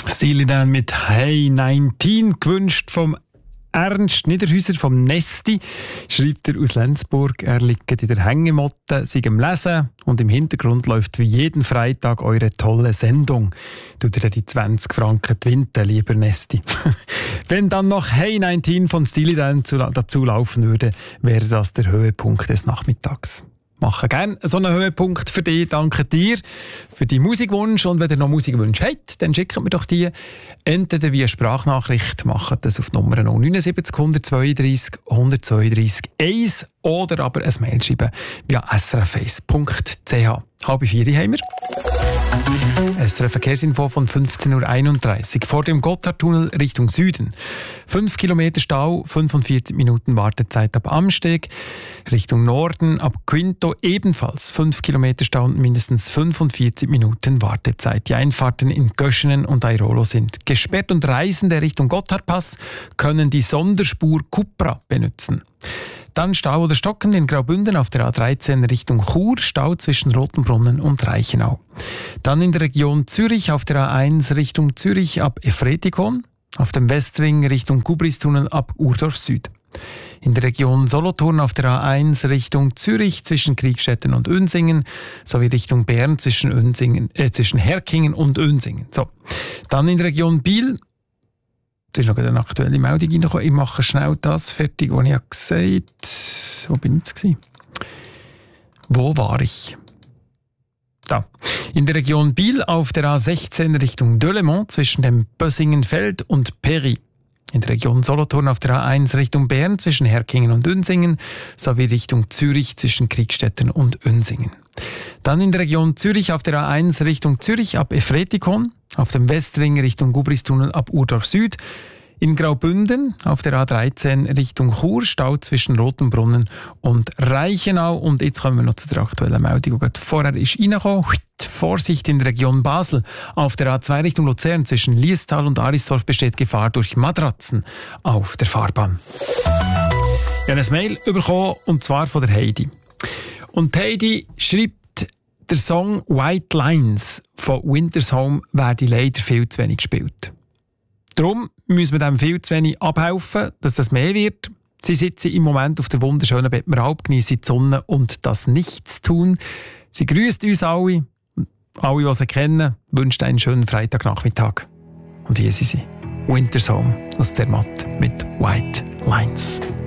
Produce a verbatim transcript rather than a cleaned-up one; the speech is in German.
Steely Dan mit Hey neunzehn, gewünscht vom Ernst Niederhäuser vom Nesti, schreibt er aus Lenzburg. Er liegt in der Hängematte, sei am Lesen und im Hintergrund läuft wie jeden Freitag eure tolle Sendung. Tut ihr die zwanzig Franken Twinte, lieber Nesti. Wenn dann noch Hey neunzehn von Steely Dan dazu laufen würde, wäre das der Höhepunkt des Nachmittags. Machen gerne so einen Höhepunkt für dich. Danke dir für die Musikwunsch. Und wenn ihr noch Musikwünsche habt, dann schickt mir doch die entweder via Sprachnachricht, macht das auf die Nummer null neun sieben null eins zwei drei eins zwei drei eins oder aber ein Mail schreiben via s r f eins punkt c h. Halb vier haben wir. S R F Verkehrsinfo von fünfzehn Uhr einunddreißig. Vor dem Gotthardtunnel Richtung Süden. fünf Kilometer Stau, fünfundvierzig Minuten Wartezeit ab Amsteg. Richtung Norden ab Quinto ebenfalls fünf Kilometer Stau und mindestens fünfundvierzig Minuten Wartezeit. Die Einfahrten in Göschenen und Airolo sind gesperrt und Reisende Richtung Gotthardpass können die Sonderspur Cupra benutzen. Dann Stau oder Stocken in Graubünden auf der A dreizehn Richtung Chur, Stau zwischen Rotenbrunnen und Reichenau. Dann in der Region Zürich auf der A eins Richtung Zürich ab Efretikon, auf dem Westring Richtung Gubristunnel ab Urdorf Süd. In der Region Solothurn auf der A eins Richtung Zürich zwischen Kriegstetten und Önsingen sowie Richtung Bern zwischen, Önsingen, äh, zwischen Herkingen und Önsingen. So. Dann in der Region Biel. Das ist noch eine aktuelle Meldung reingekommen. Ich mache schnell das fertig, was ich gesagt habe. Wo bin ich jetzt? Wo war ich? Da. In der Region Biel auf der A sechzehn Richtung Delemont zwischen dem Bössingenfeld und Peri. In der Region Solothurn auf der A eins Richtung Bern zwischen Herkingen und Önsingen sowie Richtung Zürich zwischen Kriegstetten und Önsingen. Dann in der Region Zürich auf der A eins Richtung Zürich ab Efretikon, auf dem Westring Richtung Gubristunnel ab Urdorf Süd, in Graubünden auf der A dreizehn Richtung Chur, Stau zwischen Rotenbrunnen und Reichenau. Und jetzt kommen wir noch zu der aktuellen Meldung, die vorher ist reingekommen. Vorsicht in der Region Basel. Auf der A zwei Richtung Luzern zwischen Liestal und Arisdorf besteht Gefahr durch Matratzen auf der Fahrbahn. Ich habe ein Mail bekommen, und zwar von der Heidi. Und Heidi schreibt, der Song «White Lines» von Winter's Home werde leider viel zu wenig gespielt. Darum müssen wir dem viel zu wenig abhelfen, dass das mehr wird. Sie sitzen im Moment auf der wunderschönen Bettmeralp, geniessen die Sonne und das Nichtstun. Sie grüßt uns alle, alle, die sie kennen, wünscht einen schönen Freitagnachmittag. Und hier sind sie, Winter's Home aus Zermatt mit «White Lines».